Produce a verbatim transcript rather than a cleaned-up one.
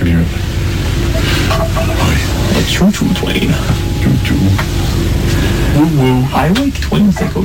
can hear it. A choo-choo train. Choo-choo. Woo-woo. I like twins that go